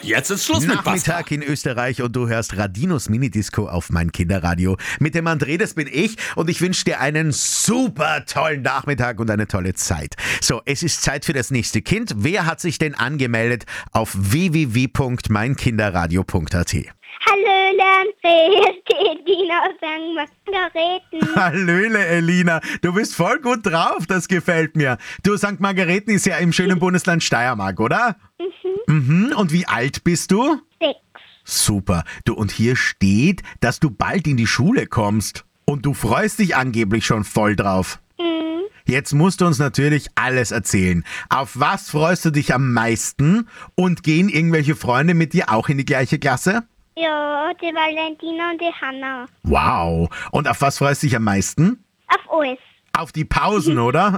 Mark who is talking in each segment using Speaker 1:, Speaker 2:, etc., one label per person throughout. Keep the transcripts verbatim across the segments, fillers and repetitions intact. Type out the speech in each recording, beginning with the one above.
Speaker 1: jetzt ist Schluss mit Basta.
Speaker 2: Nachmittag in Österreich und du hörst Radinos Minidisco auf mein Kinderradio. Mit dem André, das bin ich und ich wünsche dir einen super tollen Nachmittag und eine tolle Zeit. So, es ist Zeit für das nächste Kind. Wer hat sich denn angemeldet auf w w w punkt mein kinderradio punkt a t?
Speaker 3: Hallöle, André, hier ist die Elina aus Sankt Margareten.
Speaker 2: Hallöle, Elina. Du bist voll gut drauf, das gefällt mir. Du, Sankt Margareten ist ja im schönen Bundesland Steiermark, oder? Mhm. Mhm. Und wie alt bist du?
Speaker 3: Sechs.
Speaker 2: Super. Du, und hier steht, dass du bald in die Schule kommst. Und du freust dich angeblich schon voll drauf.
Speaker 3: Mhm.
Speaker 2: Jetzt musst du uns natürlich alles erzählen. Auf was freust du dich am meisten? Und gehen irgendwelche Freunde mit dir auch in die gleiche Klasse?
Speaker 3: Ja, die Valentina und die Hanna.
Speaker 2: Wow. Und auf was freust du dich am meisten?
Speaker 3: Auf alles.
Speaker 2: Auf die Pausen, oder?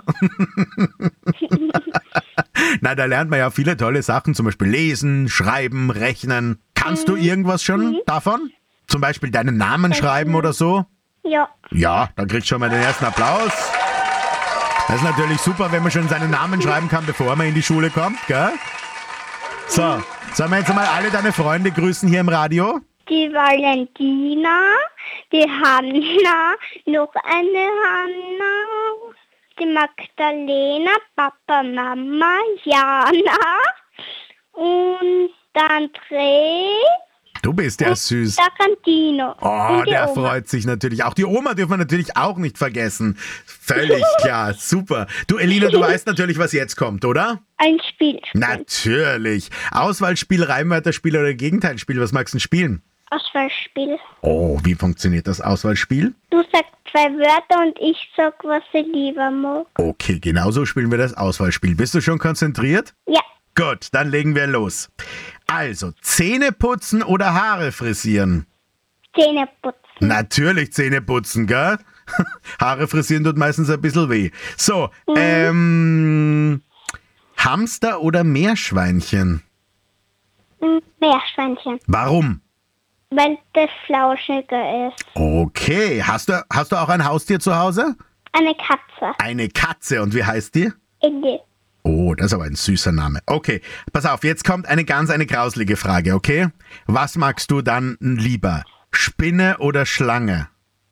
Speaker 2: Na, da lernt man ja viele tolle Sachen, zum Beispiel lesen, schreiben, rechnen. Kannst
Speaker 3: Mhm.
Speaker 2: du irgendwas schon
Speaker 3: Mhm.
Speaker 2: davon? Zum Beispiel deinen Namen schreiben oder so?
Speaker 3: Ja.
Speaker 2: Ja, dann kriegst du schon mal den ersten Applaus. Das ist natürlich super, wenn man schon seinen Namen schreiben kann, bevor man in die Schule kommt, gell? So, sollen wir jetzt mal alle deine Freunde grüßen hier im Radio?
Speaker 3: Die Valentina, die Hanna, noch eine Hanna, die Magdalena, Papa, Mama, Jana und der André.
Speaker 2: Du bist ja süß.
Speaker 3: Der Cantino.
Speaker 2: Oh,
Speaker 3: und die
Speaker 2: der
Speaker 3: Oma.
Speaker 2: freut sich natürlich auch. Die Oma dürfen wir natürlich auch nicht vergessen. Völlig klar, super. Du, Elina, du weißt natürlich, was jetzt kommt, oder?
Speaker 3: Ein Spiel.
Speaker 2: Natürlich. Auswahlspiel, Reimwörterspiel oder Gegenteilspiel. Was magst du denn spielen?
Speaker 3: Auswahlspiel.
Speaker 2: Oh, wie funktioniert das Auswahlspiel?
Speaker 3: Du sagst zwei Wörter und ich sag, was ich lieber mag.
Speaker 2: Okay, genauso spielen wir das Auswahlspiel. Bist du schon konzentriert?
Speaker 3: Ja.
Speaker 2: Gut, dann legen wir los. Also, Zähne putzen oder Haare frisieren?
Speaker 3: Zähne putzen.
Speaker 2: Natürlich Zähne putzen, gell? Haare frisieren tut meistens ein bisschen weh. So,
Speaker 3: Mhm.
Speaker 2: ähm, Hamster oder Meerschweinchen?
Speaker 3: Hm, Meerschweinchen.
Speaker 2: Warum?
Speaker 3: Weil das flauschiger ist.
Speaker 2: Okay, hast du, hast du auch ein Haustier zu Hause?
Speaker 3: Eine Katze.
Speaker 2: Eine Katze, und wie heißt die?
Speaker 3: Iggy.
Speaker 2: Oh, das ist aber ein süßer Name. Okay, pass auf, jetzt kommt eine ganz, eine grauslige Frage, okay? Was magst du dann lieber? Spinne oder Schlange?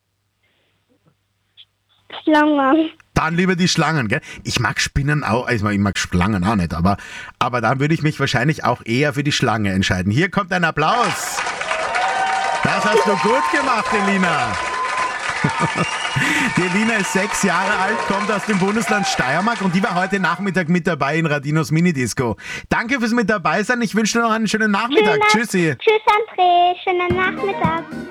Speaker 3: Schlange.
Speaker 2: Dann lieber die Schlangen, gell? Ich mag Spinnen auch, also ich mag Schlangen auch nicht, aber, aber dann würde ich mich wahrscheinlich auch eher für die Schlange entscheiden. Hier kommt ein Applaus. Das hast du gut gemacht, Elina. Die Elina ist sechs Jahre alt, kommt aus dem Bundesland Steiermark und die war heute Nachmittag mit dabei in Radinos Minidisco. Danke fürs mit dabei sein. Ich wünsche dir noch einen schönen Nachmittag.
Speaker 3: Schöner-
Speaker 2: Tschüssi.
Speaker 3: Tschüss, André. Schönen Nachmittag.